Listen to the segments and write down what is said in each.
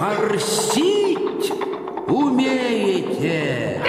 форсить умеете?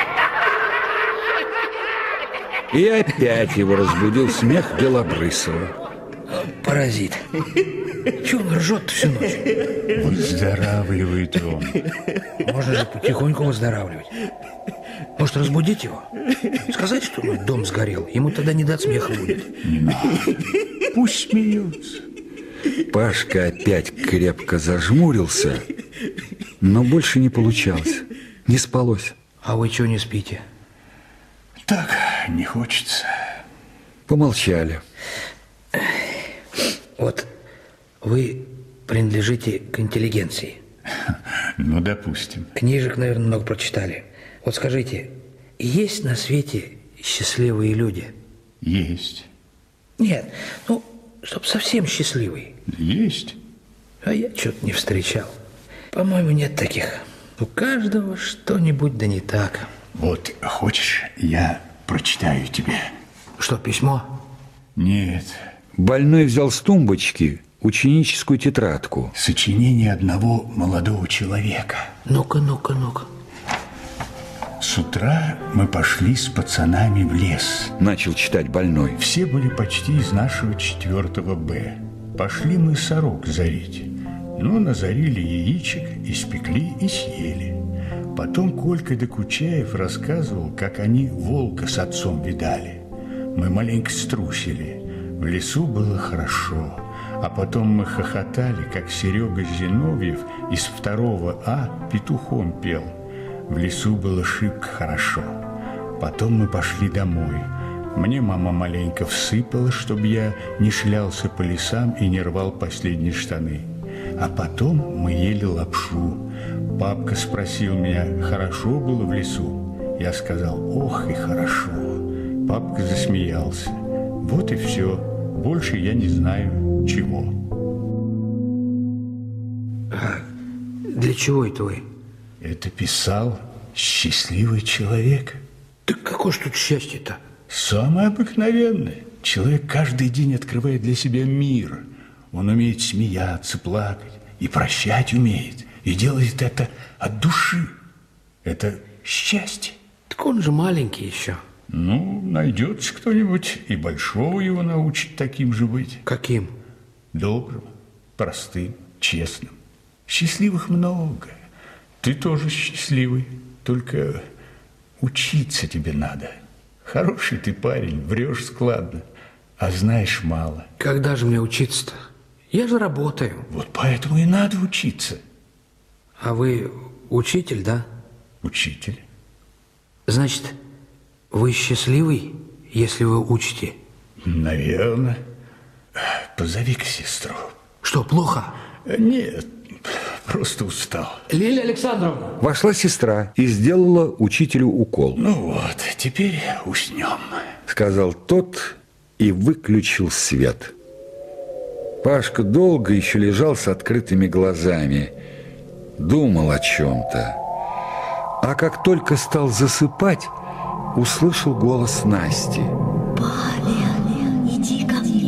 И опять его разбудил смех Белобрысова. Паразит. Чего он ржет всю ночь? Выздоравливает он. Можно же потихоньку выздоравливать. Может, разбудить его? Сказать, что дом сгорел? Ему тогда не до смеха будет. Не надо. Пусть смеется. Пашка опять крепко зажмурился, но больше не получалось. Не спалось. А вы чего не спите? Так, не хочется. Помолчали. Вот вы принадлежите к интеллигенции. Ну, допустим. Книжек, наверное, много прочитали. Вот скажите, есть на свете счастливые люди? Есть. Нет, ну, чтоб совсем счастливый. Есть. А я что-то не встречал. По-моему, нет таких. У каждого что-нибудь да не так. Вот, хочешь, я прочитаю тебе? Что, письмо? Нет. Больной взял с тумбочки ученическую тетрадку. Сочинение одного молодого человека. Ну-ка, ну-ка, ну-ка. С утра мы пошли с пацанами в лес. Начал читать больной. Все были почти из нашего 4 Б. Пошли мы сорок зарить. Ну, назарили яичек, испекли и съели. Потом Колька Докучаев рассказывал, как они волка с отцом видали. Мы маленько струсили. В лесу было хорошо. А потом мы хохотали, как Серега Зиновьев из 2 А петухом пел. В лесу было шибко хорошо. Потом мы пошли домой. Мне мама маленько всыпала, чтобы я не шлялся по лесам и не рвал последние штаны. А потом мы ели лапшу. Папка спросил меня, хорошо было в лесу? Я сказал, ох и хорошо. Папка засмеялся. Вот и все. Больше я не знаю чего. А для чего это вы? Это писал счастливый человек. Так какое ж тут счастье-то? Самое обыкновенное. Человек каждый день открывает для себя мир. Он умеет смеяться, плакать и прощать умеет. И делает это от души. Это счастье. Так он же маленький еще. Ну, найдется кто-нибудь, и большого его научит таким же быть. Каким? Добрым, простым, честным. Счастливых много. Ты тоже счастливый, только учиться тебе надо. Хороший ты парень, врешь складно, а знаешь мало. Когда же мне учиться-то? Я же работаю. Вот поэтому и надо учиться. А вы учитель, да? Учитель. Значит, вы счастливый, если вы учите? Наверное. Позови-ка сестру. Что, плохо? Нет, просто устал. Лилия Александровна! Вошла сестра и сделала учителю укол. Ну вот, теперь уснем. Сказал тот и выключил свет. Пашка долго еще лежал с открытыми глазами, думал о чем-то. А как только стал засыпать, услышал голос Насти. Павел, иди ко мне.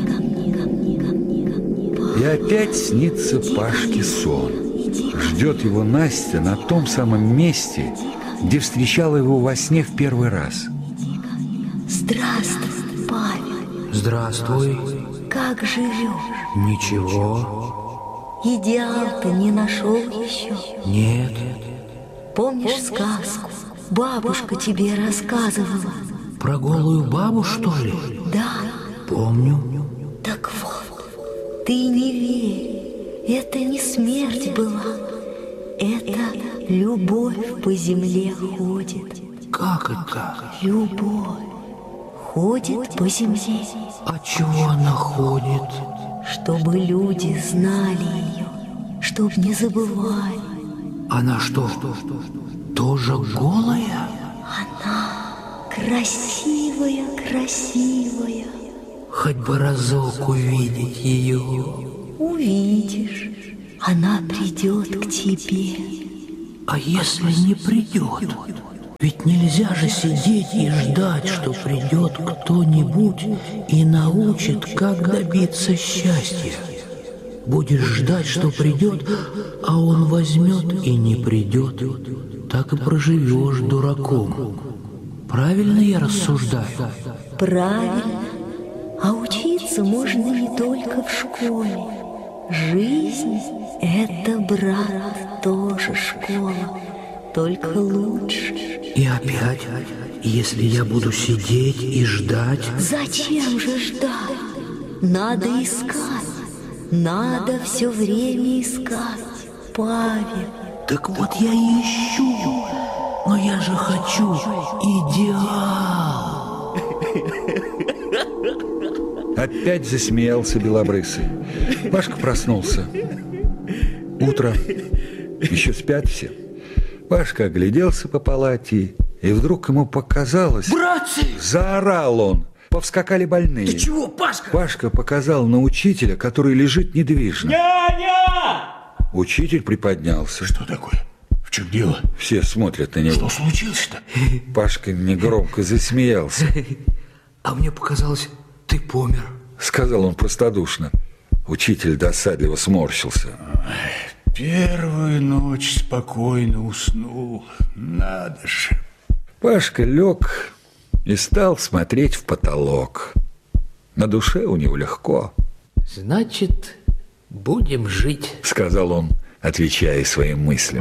И опять снится Пашке сон. Ждет его Настя на том самом месте, где встречала его во сне в первый раз. Здравствуй, Павел. Здравствуй. Как живешь? Ничего. Идеал-то не нашел еще? Нет. Помнишь сказку? Бабушка тебе рассказывала. Про голую бабу, что ли? Да. Помню. Так вот, ты не верь. Это не смерть была. Это любовь по земле ходит. Как это? Любовь ходит по земле. А чего она ходит? Чтобы люди знали ее, чтоб не забывали. Она что, тоже голая? Она красивая, красивая. Хоть бы разок увидеть ее. Увидишь, она придет к тебе. А если не придет? Ведь нельзя же сидеть и ждать, что придет кто-нибудь и научит, как добиться счастья. будешь ждать, что придет, а он возьмет и не придет. Так и проживешь дураком. Правильно я рассуждаю? Правильно. А учиться можно не только в школе. Жизнь — это, брат, тоже школа, только лучше. И опять, если я буду сидеть и ждать... Зачем же ждать? Надо искать. Надо все время искать, Павел. Так вот я и ищу, но я же хочу идеал. Опять засмеялся Белобрысый. Пашка проснулся. Утро. Еще спят все. Пашка огляделся по палате, и вдруг ему показалось... Братцы! Заорал он. Повскакали больные. Ты чего, Пашка? Пашка показал на учителя, который лежит недвижно. Няня! Учитель приподнялся. Что такое? В чем дело? Все смотрят на него. Что случилось-то? Пашка негромко засмеялся. А мне показалось, ты помер. Сказал он простодушно. Учитель досадливо сморщился. Первую ночь спокойно уснул. Надо же. Пашка лег и стал смотреть в потолок. На душе у него легко. Значит, будем жить. Сказал он, отвечая своим мыслям.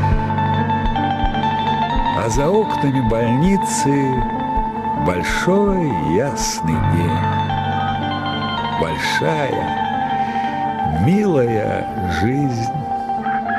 А за окнами больницы большой ясный день. Большая, милая жизнь